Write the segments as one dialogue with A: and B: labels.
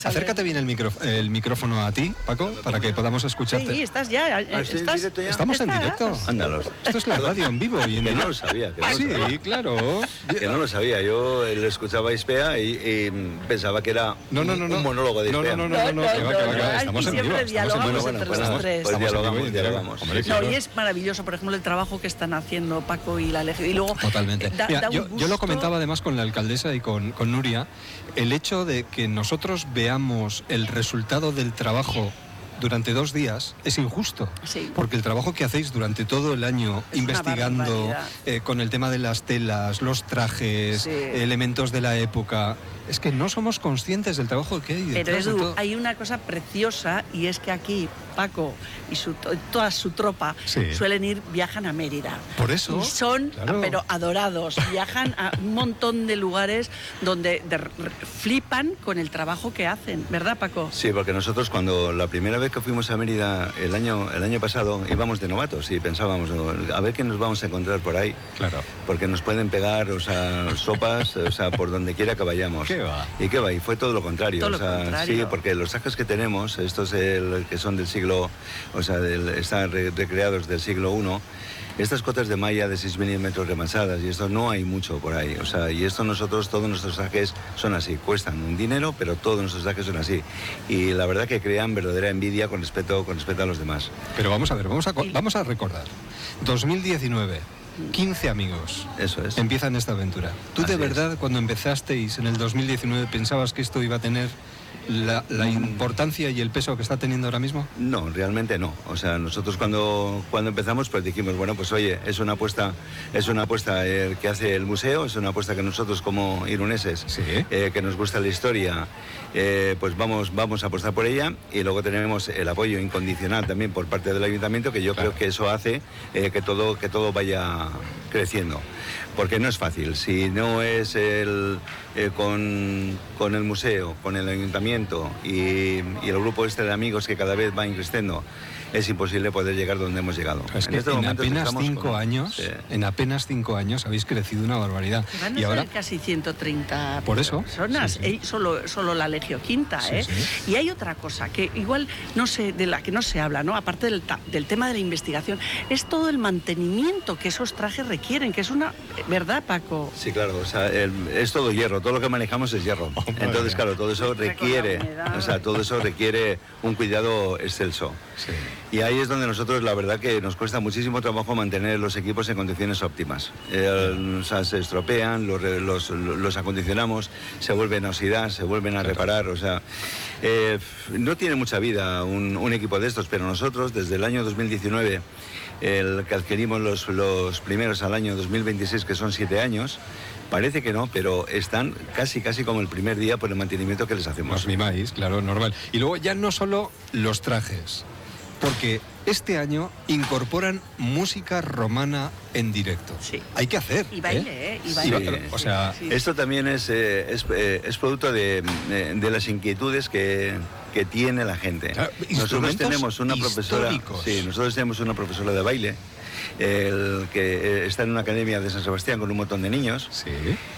A: Acércate bien el micrófono a ti, Paco, para que podamos escucharte.
B: Sí, estás ya.
A: Estamos en directo.
C: Ándalos.
A: Esto es la radio en vivo. Y en
C: que no lo sabía.
A: Sí, claro.
C: Que no lo sabía. Yo lo escuchaba a Ispea y pensaba que era un monólogo de Ispea.
A: No, que va. Estamos en vivo.
B: Siempre dialogamos entre los tres.
C: Pues dialogamos.
B: No, y es maravilloso, por ejemplo, el trabajo que están haciendo Paco y la Legión. Y luego,
A: totalmente. Mira, yo lo comentaba además con la alcaldesa y con Nuria, el hecho de que nosotros veamos el resultado del trabajo durante 2 días es injusto, porque el trabajo que hacéis durante todo el año es investigando con el tema de las telas, los trajes, elementos de la época, es que no somos conscientes del trabajo que hay detrás.
B: Pero Edu,
A: de todo.
B: hay una cosa preciosa, y es que aquí Paco y toda su tropa viajan a Mérida.
A: Por eso.
B: Y son, pero adorados, viajan a un montón de lugares donde flipan con el trabajo que hacen, ¿verdad, Paco?
C: Sí, porque nosotros cuando la primera vez que fuimos a Mérida el año pasado íbamos de novatos y pensábamos, a ver qué nos vamos a encontrar por ahí. Claro. Porque nos pueden pegar, sopas, por donde quiera que vayamos.
A: ¿Qué va?
C: ¿Y qué va? Y fue todo lo contrario. Sí, porque los trajes que tenemos, estos que son del siglo, están recreados del siglo I, estas cotas de malla de 6 milímetros remasadas, y esto no hay mucho por ahí. Y esto todos nuestros trajes son así, cuestan un dinero, pero todos nuestros trajes son así. Y la verdad que crean verdadera envidia con respecto a los demás.
A: Pero vamos a ver, vamos a recordar. 2019. 15 amigos.
C: Eso es.
A: Empiezan esta aventura. ¿Tú de verdad, cuando empezasteis en el 2019, pensabas que esto iba a tener la importancia y el peso que está teniendo ahora mismo?
C: No, realmente no. Nosotros cuando empezamos, pues dijimos, bueno, pues oye, es una apuesta que hace el museo, es una apuesta que nosotros como iruneses, que nos gusta la historia, pues vamos a apostar por ella, y luego tenemos el apoyo incondicional también por parte del ayuntamiento, que yo creo que eso hace que todo vaya creciendo. Porque no es fácil, si no es con el museo, con el ayuntamiento y el grupo de amigos que cada vez va creciendo, es imposible poder llegar donde hemos llegado.
A: Es que en apenas 5 años, en apenas 5 años habéis crecido una barbaridad.
B: Van a ser casi 130 personas, solo la Legión Quinta, Y hay otra cosa que igual de la que no se habla, ¿no? Aparte del tema de la investigación, es todo el mantenimiento que esos trajes requieren, que es una... ¿Verdad, Paco?
C: Sí, claro, es todo hierro, todo lo que manejamos es hierro. Entonces, claro, todo eso requiere un cuidado excelso. Sí. Y ahí es donde nosotros, la verdad que nos cuesta muchísimo trabajo mantener los equipos en condiciones óptimas. Se estropean, los acondicionamos, se vuelven a oxidar, se vuelven a reparar, no tiene mucha vida un equipo de estos, pero nosotros desde el año 2019, el que adquirimos los primeros al año 2026, que son 7 años, parece que no, pero están casi como el primer día por el mantenimiento que les hacemos.
A: Nos mimáis, claro, normal. Y luego ya no solo los trajes, porque este año incorporan música romana en directo. Sí. Hay que hacer.
B: Y baile, y baile.
C: Esto también es producto de las inquietudes que tiene la gente.
A: Claro,
C: nosotros tenemos una profesora de baile, que está en una academia de San Sebastián con un montón de niños. Sí.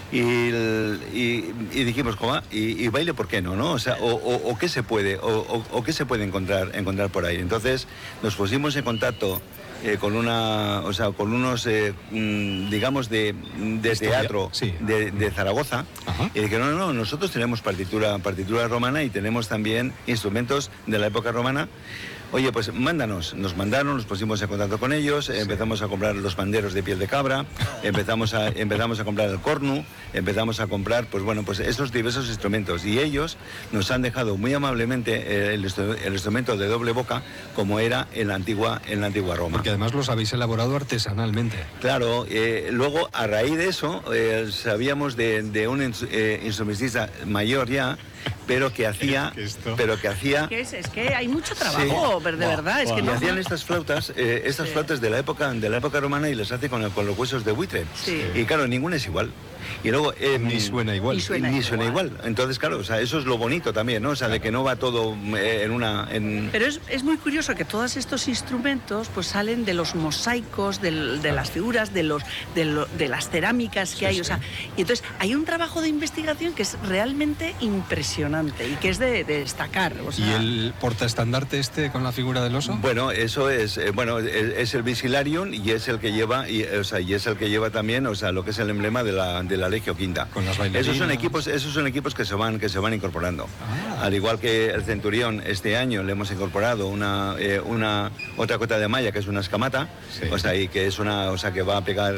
C: Y dijimos, y baile, ¿por qué no? O qué se puede, o qué se puede encontrar por ahí. Entonces nos pusimos en contacto con unos digamos de teatro de Zaragoza. Ajá. Y dijeron, no, nosotros tenemos partitura romana y tenemos también instrumentos de la época romana. Oye, pues nos mandaron, nos pusimos en contacto con ellos, empezamos a comprar los panderos de piel de cabra, empezamos a comprar el cornu, empezamos a comprar, esos diversos instrumentos, y ellos nos han dejado muy amablemente el instrumento de doble boca, como era en la antigua Roma.
A: Porque además los habéis elaborado artesanalmente.
C: Claro, luego a raíz de eso sabíamos de un instrumentista mayor ya, pero que hacía...
B: Es que hay mucho trabajo, de verdad. Es que no
C: hacían estas flautas de la época romana, y les hace con los huesos de buitre. Sí. Y claro, ninguna es igual. Y luego
A: ni suena igual.
C: Ni suena igual. Entonces, claro, eso es lo bonito también, ¿no? De que no va todo
B: Pero es muy curioso que todos estos instrumentos pues salen de los mosaicos, de las figuras, de las cerámicas que hay. Y entonces hay un trabajo de investigación que es realmente impresionante. impresionante y que es de destacar. O sea...
A: ¿Y el portaestandarte con la figura del oso?
C: Bueno, eso es es el Vigilarium y es el que lleva y es el que lleva también, lo que es el emblema de la Legio Quinta.
A: Con las bailarinas.
C: Esos son equipos que se van incorporando. Al igual que el Centurión, este año le hemos incorporado otra cota de malla que es una escamata, sí. Y que es que va a pegar,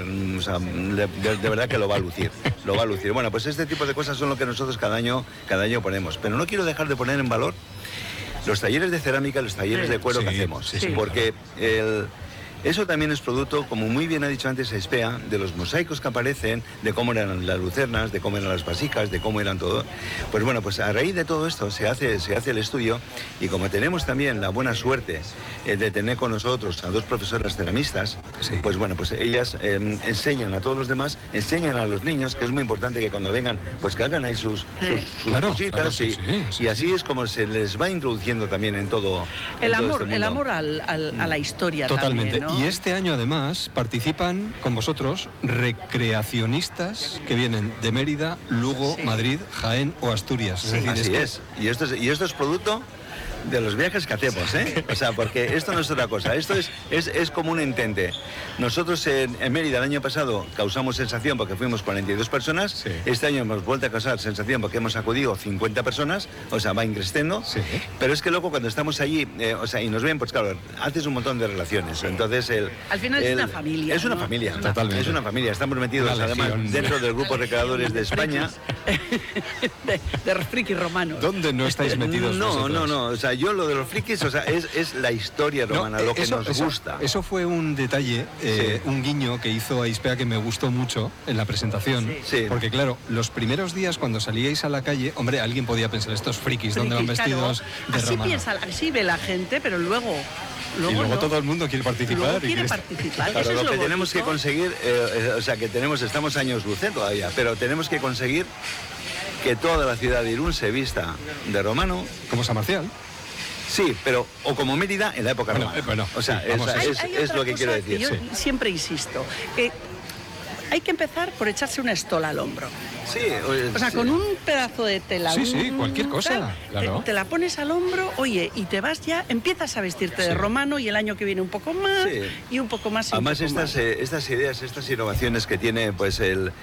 C: de verdad que lo va a lucir. Bueno, pues este tipo de cosas son lo que nosotros cada año ponemos. Pero no quiero dejar de poner en valor los talleres de cerámica, los talleres de cuero que hacemos. Sí, porque eso también es producto, como muy bien ha dicho antes Aspea, de los mosaicos que aparecen, de cómo eran las lucernas, de cómo eran las vasijas, de cómo eran todo. Pues bueno, pues a raíz de todo esto se hace el estudio, y como tenemos también la buena suerte de tener con nosotros a dos profesoras ceramistas, sí. Pues bueno, pues ellas enseñan a todos los demás, enseñan a los niños, que es muy importante que cuando vengan, pues que hagan ahí sus cositas, y así es como se les va introduciendo también en todo.
B: El amor a la historia.
A: Totalmente.
B: También, ¿no?
A: Y este año además participan con vosotros recreacionistas que vienen de Mérida, Lugo, sí. Madrid, Jaén o Asturias.
C: Sí. Así es. Y esto es producto de los viajes que hacemos, ¿eh? Porque esto no es otra cosa, esto es como un entente. Nosotros en Mérida el año pasado causamos sensación porque fuimos 42 personas, sí. Este año hemos vuelto a causar sensación porque hemos acudido 50 personas, va increciendo, sí. Pero es que luego cuando estamos allí, y nos ven, pues claro, haces un montón de relaciones, sí. Entonces
B: al final es una familia.
C: Es una familia, totalmente. Es una familia, estamos metidos además dentro del grupo recreadores de España.
B: de friki romano.
A: ¿Dónde no estáis metidos vosotros?
C: No, yo lo de los frikis, es la historia romana, lo que nos gusta.
A: Eso fue un detalle, sí. Un guiño que hizo Aspea que me gustó mucho en la presentación. Sí. Porque claro, los primeros días cuando salíais a la calle, hombre, alguien podía pensar, estos frikis, ¿dónde van vestidos de romano?
B: Así ve la gente, pero luego
A: no. Todo el mundo quiere participar.
C: Claro, lo que tenemos que conseguir, estamos años luz todavía, pero tenemos que conseguir que toda la ciudad de Irún se vista de romano.
A: Como San Marcial.
C: Sí, pero o como Mérida en la época romana. Es lo que quiero decir.
B: Yo siempre insisto que hay que empezar por echarse una estola al hombro.
C: Sí,
B: con un pedazo de tela.
A: Sí, cualquier cosa. Claro.
B: Te la pones al hombro, oye, y te vas ya, empiezas a vestirte de romano, y el año que viene un poco más, y un poco más.
C: Además, estas ideas, estas innovaciones que tiene, pues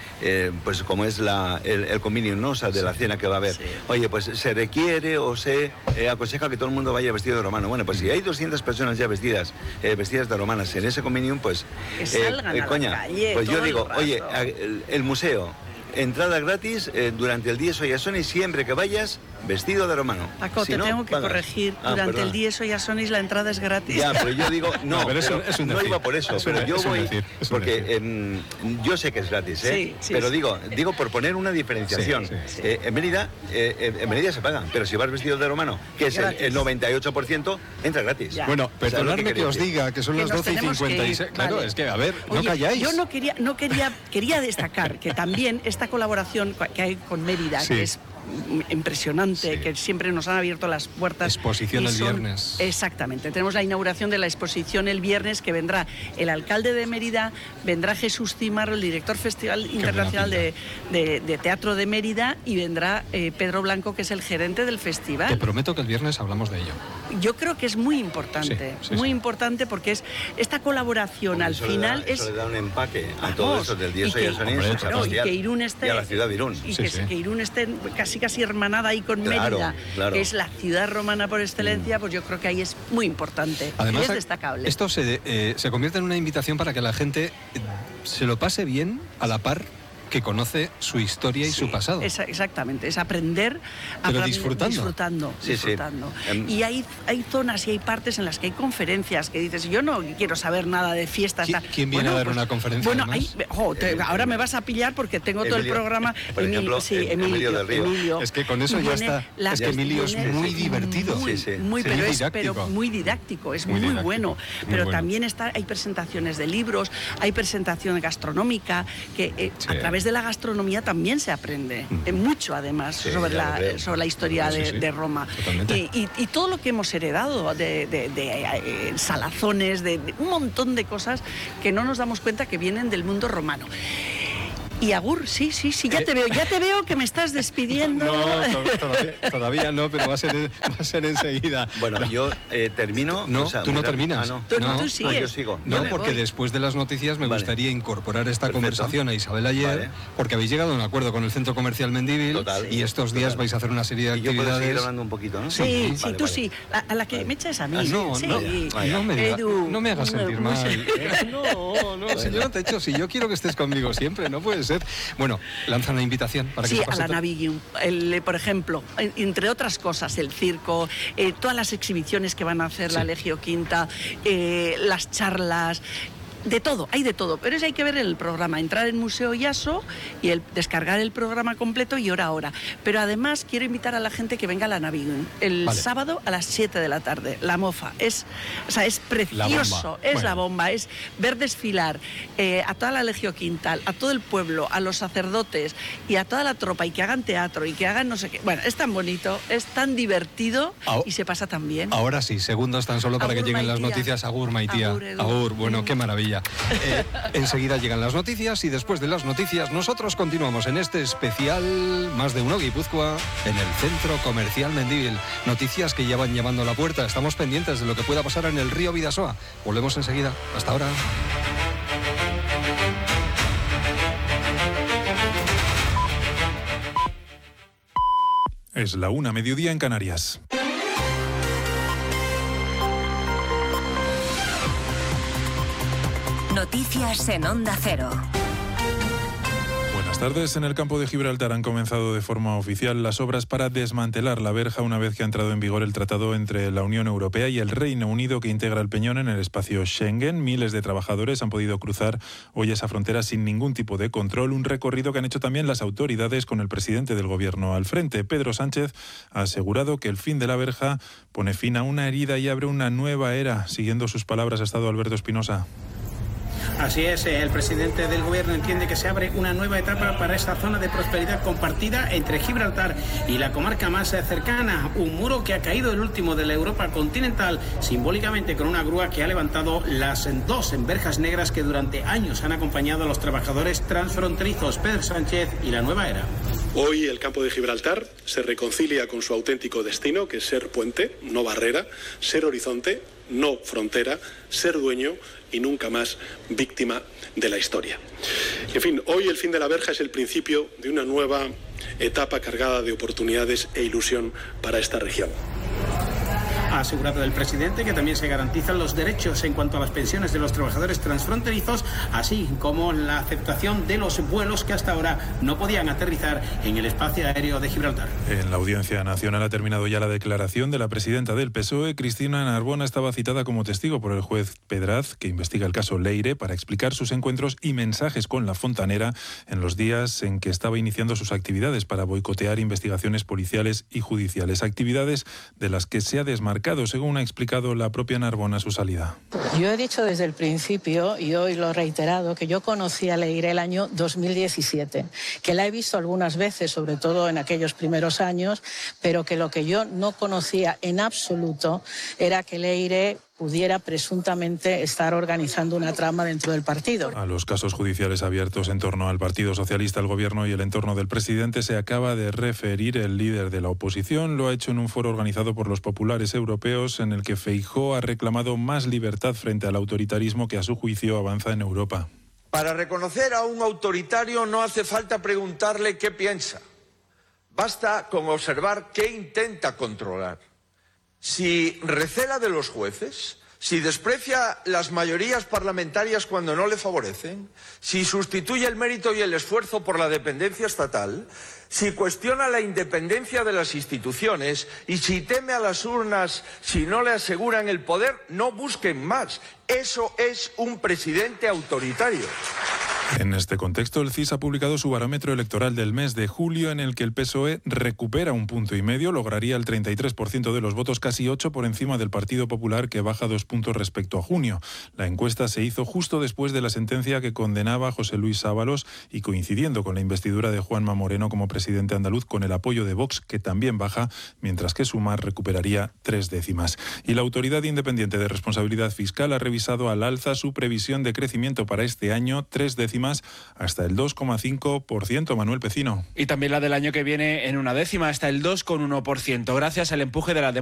C: como es el cominium, ¿no? De la cena que va a haber. Sí. Oye, pues se requiere o se aconseja que todo el mundo vaya vestido de romano. Bueno, pues si hay 200 personas ya vestidas de romanas en ese cominium, pues
B: que salgan a la calle,
C: pues yo digo, oye, el museo, entrada gratis durante el Dies Iasonis, siempre que vayas vestido de romano.
B: Paco, te tengo que corregir. Durante el Dies Iasonis la entrada es gratis.
C: Ya, pero yo digo, no iba por eso. Pero yo voy,
A: porque
C: yo sé que es gratis, ¿eh? Sí, pero digo por poner una diferenciación. Sí. En Mérida se pagan, pero si vas vestido de romano, que es el 98%, entra gratis.
A: Ya. Bueno, perdonadme que os diga que son las 12:56. Claro, es que, a ver, oye, no calláis.
B: Yo quería destacar que también esta colaboración que hay con Mérida, que es impresionante, que siempre nos han abierto las puertas.
A: Exposición el viernes.
B: Exactamente, tenemos la inauguración de la exposición el viernes, que vendrá el alcalde de Mérida, vendrá Jesús Cimaro, el director Festival Internacional de Teatro de Mérida, y vendrá Pedro Blanco, que es el gerente del festival.
A: Te prometo que el viernes hablamos de ello.
B: Yo creo que es muy importante, importante, porque es esta colaboración al final
C: eso le da un empaque a todo eso del Dies Iasonis,
B: y que Irún esté,
C: y a la ciudad de Irún.
B: Y que Irún esté casi hermanada ahí con Mérida, que es la ciudad romana por excelencia, pues yo creo que ahí es muy importante.
A: Además,
B: y es destacable.
A: Esto se convierte en una invitación para que la gente se lo pase bien a la par que conoce su historia y su pasado.
B: Exactamente, es aprender,
A: pero disfrutando.
B: Y hay zonas y hay partes en las que hay conferencias que dices, yo no quiero saber nada de fiestas.
A: ¿Quién viene a dar una conferencia?
B: Bueno, ahora me vas a pillar porque tengo todo el programa.
C: Por ejemplo, Emilio del Río.
A: Emilio. Es que con eso ya está. Es que Emilio es muy divertido.
B: Pero muy didáctico, es muy bueno. Pero también hay presentaciones de libros, hay presentación gastronómica, que a través de la gastronomía también se aprende mucho, además, sobre la historia de Roma. Y todo lo que hemos heredado de salazones, de un montón de cosas que no nos damos cuenta que vienen del mundo romano. Y agur, sí, ya te veo que me estás despidiendo.
A: No, todavía no, pero va a ser enseguida.
C: Bueno, yo termino.
A: No, tú no terminas.
B: Tú sigues.
C: Yo sigo.
A: No, porque después de las noticias me gustaría incorporar esta conversación a Isabel Ayer, porque habéis llegado a un acuerdo con el Centro Comercial Mendívil y estos días vais a hacer una serie de actividades.
C: Yo puedo seguir hablando un poquito, ¿no?
B: Sí, tú sí. A la que me echas a mí.
A: No me hagas sentir mal. No, señora Techo, si yo quiero que estés conmigo siempre, no puede ser. Bueno, lanza una invitación para que se pase.
B: Sí, a la Navigium. Por ejemplo, entre otras cosas, el circo, todas las exhibiciones que van a hacer la Legio Quinta, las charlas. De todo, hay de todo, pero eso hay que ver en el programa, entrar en Museo Yaso y descargar el programa completo y hora a hora. Pero además quiero invitar a la gente que venga a la Navigium el sábado a las 7 de la tarde, la mofa. Es precioso, la bomba, es ver desfilar a toda la Legio Quinta, a todo el pueblo, a los sacerdotes y a toda la tropa, y que hagan teatro y que hagan no sé qué. Bueno, es tan bonito, es tan divertido y se pasa tan bien.
A: Ahora sí, segundos tan solo para
B: Agur,
A: que lleguen
B: Maitía.
A: Las noticias. Agur, Maitía. Agur, bueno, qué maravilla. Enseguida llegan las noticias y después de las noticias nosotros continuamos en este especial Más de Uno Guipúzcoa en el Centro Comercial Mendívil. Noticias que ya van llamando a la puerta. Estamos pendientes de lo que pueda pasar en el río Bidasoa. Volvemos enseguida. Hasta ahora.
D: Es la 1:00 en Canarias.
E: Noticias en Onda Cero.
D: Buenas tardes. En el campo de Gibraltar han comenzado de forma oficial las obras para desmantelar la verja una vez que ha entrado en vigor el tratado entre la Unión Europea y el Reino Unido que integra el Peñón en el espacio Schengen. Miles de trabajadores han podido cruzar hoy esa frontera sin ningún tipo de control, un recorrido que han hecho también las autoridades con el presidente del Gobierno al frente. Pedro Sánchez ha asegurado que el fin de la verja pone fin a una herida y abre una nueva era. Siguiendo sus palabras ha estado Alberto Espinosa.
F: Así es, el presidente del Gobierno entiende que se abre una nueva etapa para esta zona de prosperidad compartida entre Gibraltar y la comarca más cercana. Un muro que ha caído, el último de la Europa continental, simbólicamente con una grúa que ha levantado las dos verjas negras que durante años han acompañado a los trabajadores transfronterizos. Pedro Sánchez y la nueva era.
G: Hoy el campo de Gibraltar se reconcilia con su auténtico destino, que es ser puente, no barrera, ser horizonte, no frontera, ser dueño y nunca más víctima de la historia. En fin, hoy el fin de la verja es el principio de una nueva etapa cargada de oportunidades e ilusión para esta región.
F: Ha asegurado el presidente que también se garantizan los derechos en cuanto a las pensiones de los trabajadores transfronterizos, así como la aceptación de los vuelos que hasta ahora no podían aterrizar en el espacio aéreo de Gibraltar.
D: En la Audiencia Nacional ha terminado ya la declaración de la presidenta del PSOE. Cristina Narbona estaba citada como testigo por el juez Pedraz, que investiga el caso Leire, para explicar sus encuentros y mensajes con la fontanera en los días en que estaba iniciando sus actividades para boicotear investigaciones policiales y judiciales. Actividades de las que se ha desmarcado, según ha explicado la propia Narbona a su salida.
H: Yo he dicho desde el principio, y hoy lo he reiterado, que yo conocí a Leire el año 2017, que la he visto algunas veces, sobre todo en aquellos primeros años, pero que lo que yo no conocía en absoluto era que Leire pudiera presuntamente estar organizando una trama dentro del partido.
D: A los casos judiciales abiertos en torno al Partido Socialista, el Gobierno y el entorno del presidente se acaba de referir el líder de la oposición. Lo ha hecho en un foro organizado por los populares europeos en el que Feijóo ha reclamado más libertad frente al autoritarismo que a su juicio avanza en Europa.
I: Para reconocer a un autoritario no hace falta preguntarle qué piensa. Basta con observar qué intenta controlar. Si recela de los jueces, si desprecia las mayorías parlamentarias cuando no le favorecen, si sustituye el mérito y el esfuerzo por la dependencia estatal, si cuestiona la independencia de las instituciones y si teme a las urnas si no le aseguran el poder, no busquen más. Eso es un presidente autoritario.
D: En este contexto, el CIS ha publicado su barómetro electoral del mes de julio, en el que el PSOE recupera 1,5 puntos, lograría el 33% de los votos, casi 8 por encima del Partido Popular, que baja 2 puntos respecto a junio. La encuesta se hizo justo después de la sentencia que condenaba a José Luis Ábalos y coincidiendo con la investidura de Juanma Moreno como presidente andaluz, con el apoyo de Vox, que también baja, mientras que Sumar recuperaría 3 décimas. Y la Autoridad Independiente de Responsabilidad Fiscal ha revisado al alza su previsión de crecimiento para este año, 3 décimas décimas hasta el 2,5%. Manuel Pecino.
J: Y también la del año que viene en una décima, hasta el 2,1%, gracias al empuje de la